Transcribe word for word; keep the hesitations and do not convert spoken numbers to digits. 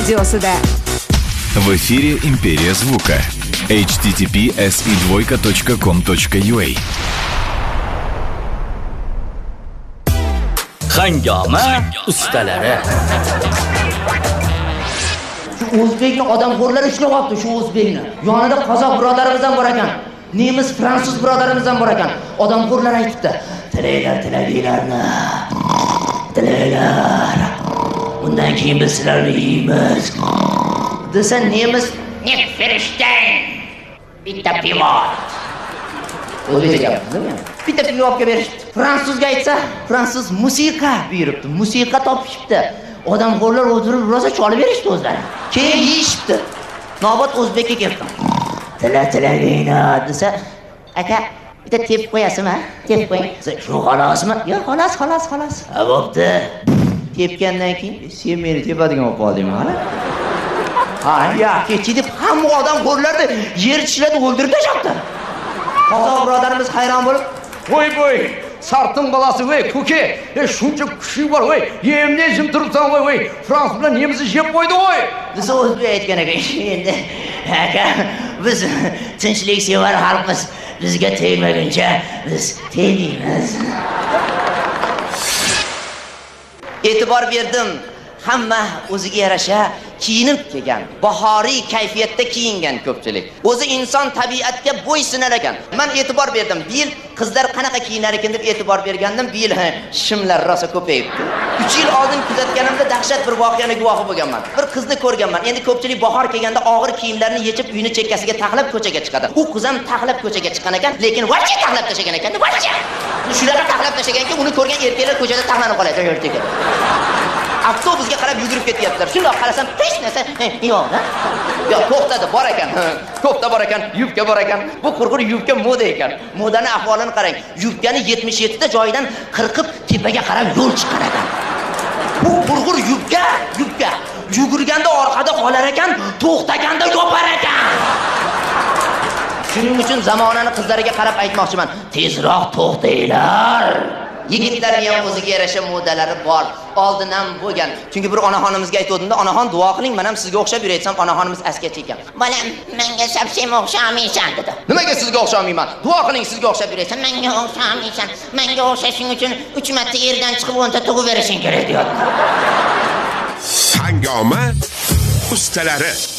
studiosida. В эфире «Империя звука». эйч ти ти пи эс и двойка точка ком точка ю а. Hangama ustalari. O'zbekni odamxo'rlari ishlayapti, shu o'zbekni. Yonida qozoq birodarimiz ham bor ekan. Nemis, fransuz birodarimiz ham bor ekan. Odamxo'rlar aytibdi: "Tilaylar, tilaylarni. Tilaylar. Bundan keyin biz sizlarni yeymiz." Desa nemis, "Nicht verstehen. Bitte pivot." O'zbekcha gapirdi-mi? Bitta pivotga berishdi. Fransuzga aytsa, fransuz musiqa buyuribdi. Musiqa topishibdi. Odamxo'rlar o'tirib rosa cholib berishdi o'zlari. Keyin yeyishibdi. Navbat o'zbekka keldi. Tila tilagina desa, aka, bitta tepib qo'yasizmi? Tepib qo'ying. Shu xolosmi? Yo'q, xolos, xolos, xolos. Ha, bo'pti. Tepgandan keyin sen meni tepadigan bo'lib qoldingmi hali? Ha, ya, kechi deb hamma odamxo'rlarni yer tishlatib o'ldirib tashlabdi. Qozoq birodarimiz hayron bo'lib, "Voy voy, sartin balası voy, ko'ke, e shuncha kuchi bor voy, yemni jim turibsan voy voy, Frans bilan nemizni yeb qo'ydi voy." Desa o'zbek aytgan ekan, endi aka, biz tinchlik sevar xalqmiz. Bizga tegmaguncha biz tegmaymiz. E'tibor berdim. Hamma o'ziga yarasha kiyinib kelgan, bahoriy kayfiyatda kiyingan ko'pchilik. O'zi inson tabiatga bo'ysunar ekan. Men e'tibor berdim. Bu yil qizlar qanaqa kiyinar ekan deb e'tibor bergandim. Bu yil shimlar rosa ko'payibdi. uch yil oldin kuzatganimda dahshat bir voqeani guvohi bo'lganman. Bir qizni ko'rganman. Endi ko'pchilik bahor kelganda og'ir kiyimlarni yechib uyini chekkasiga taxlab ko'chaga chiqadi. U qiz ham taxlab ko'chaga chiqqan ekan, lekin vaqti taxlab tashagan ekan. Vaqti. Shularga taxlab tashaganki, uni ko'rgan erkaklar ko'chada taxlanib qoladi yo'lda. Avtobusga qarab yugurib ketyaptilar. Shundoq qarasam, hech narsa yo'q-da. Yo'q, to'xtadi, bor ekan. Ko'pta bor ekan, yubka bor ekan. Bu qurg'ur yubka moda ekan. Modani ahvolini qarang. Yubkani yetmish yetti ta joyidan qirqib tepaga qarab yo'l chiqqan ekan. Bu qurg'ur yubka, yubka. Yugurganda orqada qolar ekan, to'xtaganda yopar ekan. Shuning uchun zamonani qizlariga qarab aytmoqchiman. Tezroq to'xtanglar. Yigitlarning ham o'ziga yarasha modalari bor. Oldin ham bo'lgan. Chunki bir onaxonimizga aytdim-da, onaxon duo qiling, men ham sizga o'xshab yuraysam, onaxonimiz askacha ekan. "Bolam, menga совсем o'xshamaysan" dedi. "Nimaga sizga o'xshamayman? Duo qiling, sizga o'xshab yuraysam." "Menga o'xshamaysan. Menga o'xshashing uchun uch marta yerdan chiqib o'nta tug'ib berishing kerak" deyapti. Hangama ustalari.